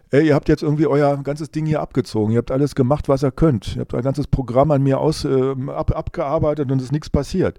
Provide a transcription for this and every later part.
ey, ihr habt jetzt irgendwie euer ganzes Ding hier abgezogen, ihr habt alles gemacht, was ihr könnt, ihr habt ein ganzes Programm an mir abgearbeitet und es ist nichts passiert.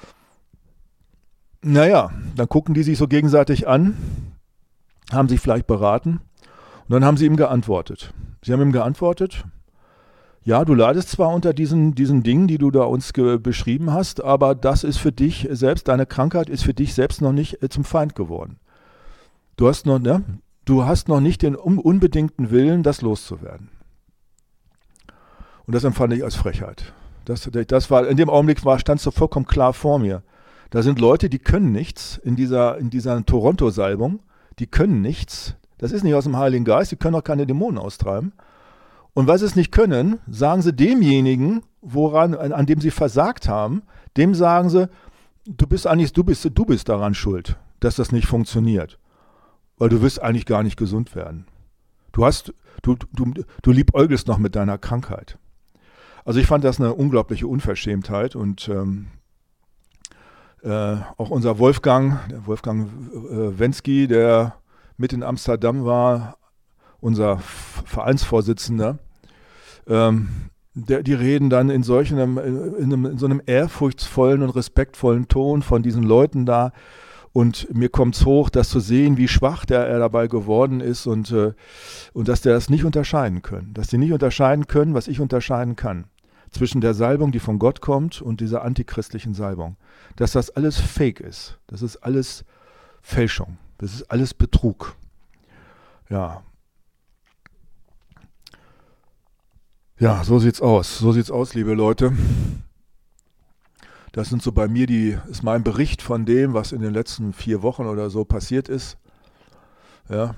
Naja, dann gucken die sich so gegenseitig an, haben sich vielleicht beraten und dann haben sie ihm geantwortet. Sie haben ihm geantwortet, ja, du leidest zwar unter diesen Dingen, die du da uns beschrieben hast, aber das ist für dich selbst, deine Krankheit ist für dich selbst noch nicht zum Feind geworden. Du hast noch, ne? Du hast noch nicht den unbedingten Willen, das loszuwerden. Und das empfand ich als Frechheit. Das war, in dem Augenblick stand es so vollkommen klar vor mir. Da sind Leute, die können nichts in dieser Toronto-Salbung, die können nichts. Das ist nicht aus dem Heiligen Geist, die können auch keine Dämonen austreiben. Und weil sie es nicht können, sagen sie demjenigen, an dem sie versagt haben, dem sagen sie, du bist daran schuld, dass das nicht funktioniert. Weil du wirst eigentlich gar nicht gesund werden. Du liebäugelst noch mit deiner Krankheit. Also ich fand das eine unglaubliche Unverschämtheit und auch unser Wolfgang Wensky, der mit in Amsterdam war, unser Vereinsvorsitzender, die reden dann in so einem ehrfurchtsvollen und respektvollen Ton von diesen Leuten da. Und mir kommt es hoch, das zu sehen, wie schwach er dabei geworden ist und dass der das nicht unterscheiden können. Dass die nicht unterscheiden können, was ich unterscheiden kann. Zwischen der Salbung, die von Gott kommt, und dieser antichristlichen Salbung. Dass das alles Fake ist. Das ist alles Fälschung. Das ist alles Betrug. Ja. Ja, so sieht's aus. So sieht's aus, liebe Leute. Das sind so bei mir ist mein Bericht von dem, was in den letzten 4 Wochen oder so passiert ist. Ja.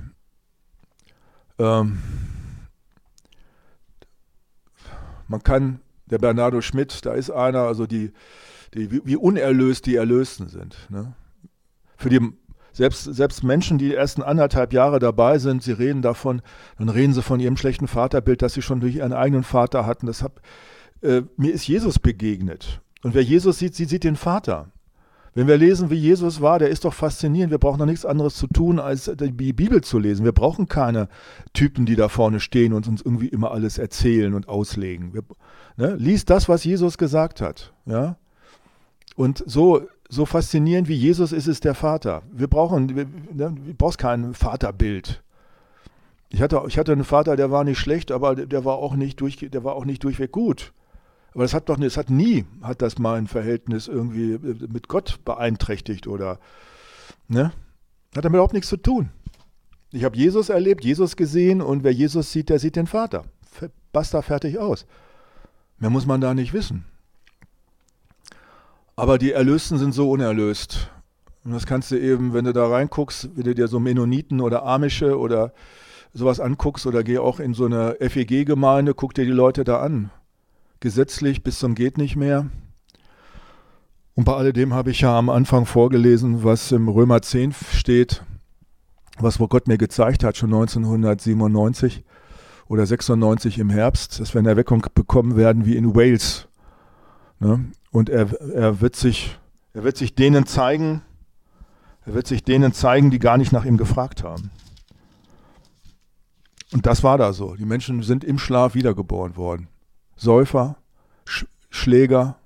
Man kann, der Bernardo Schmidt, da ist einer, also wie unerlöst die Erlösten sind. Ne? Für die selbst Menschen, die ersten 1,5 Jahre dabei sind, dann reden sie von ihrem schlechten Vaterbild, das sie schon durch ihren eigenen Vater hatten. Mir ist Jesus begegnet. Und wer Jesus sieht, sieht den Vater. Wenn wir lesen, wie Jesus war, der ist doch faszinierend. Wir brauchen doch nichts anderes zu tun, als die Bibel zu lesen. Wir brauchen keine Typen, die da vorne stehen und uns irgendwie immer alles erzählen und auslegen. Lies das, was Jesus gesagt hat. Ja? Und so faszinierend wie Jesus ist der Vater. Du brauchst kein Vaterbild. Ich hatte einen Vater, der war nicht schlecht, aber der war auch nicht durchweg gut. Aber das hat nie mein Verhältnis irgendwie mit Gott beeinträchtigt oder, ne? Hat damit überhaupt nichts zu tun. Ich habe Jesus erlebt, Jesus gesehen und wer Jesus sieht, der sieht den Vater. Basta, fertig, aus. Mehr muss man da nicht wissen. Aber die Erlösten sind so unerlöst. Und das kannst du eben, wenn du da reinguckst, wenn du dir so Mennoniten oder Amische oder sowas anguckst oder geh auch in so eine FEG-Gemeinde, guck dir die Leute da an. Gesetzlich bis zum geht nicht mehr. Und bei alledem habe ich ja am Anfang vorgelesen, was im Römer 10 steht, was Gott mir gezeigt hat, schon 1997 oder 96 im Herbst, dass wir eine Erweckung bekommen werden wie in Wales. Ne? Und er wird sich denen zeigen, die gar nicht nach ihm gefragt haben. Und das war da so. Die Menschen sind im Schlaf wiedergeboren worden. Säufer, Schläger,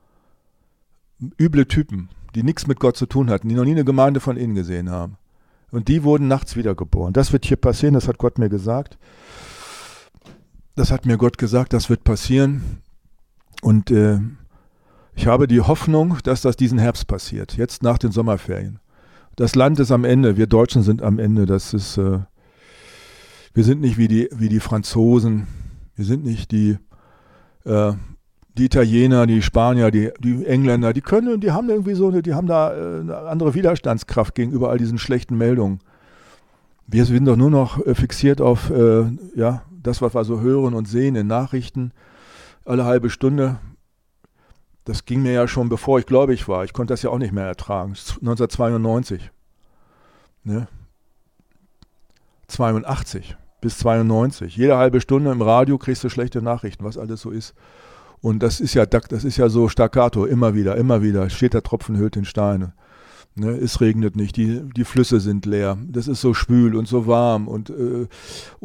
üble Typen, die nichts mit Gott zu tun hatten, die noch nie eine Gemeinde von innen gesehen haben. Und die wurden nachts wiedergeboren. Das wird hier passieren, das hat Gott mir gesagt. Das hat mir Gott gesagt, das wird passieren. Und ich habe die Hoffnung, dass das diesen Herbst passiert, jetzt nach den Sommerferien. Das Land ist am Ende, wir Deutschen sind am Ende. Wir sind nicht wie die Franzosen, wir sind nicht die Italiener, die Spanier, die Engländer, die haben irgendwie die haben da eine andere Widerstandskraft gegenüber all diesen schlechten Meldungen. Wir sind doch nur noch fixiert auf das, was wir so hören und sehen in Nachrichten, alle halbe Stunde. Das ging mir ja schon, bevor ich gläubig war. Ich konnte das ja auch nicht mehr ertragen. 1992. Ne? 82 bis 92. Jede halbe Stunde im Radio kriegst du schlechte Nachrichten, was alles so ist. Und das ist ja so staccato, immer wieder. Steht der Tropfen hüllt den Stein. Ne? Es regnet nicht, die Flüsse sind leer. Das ist so schwül und so warm und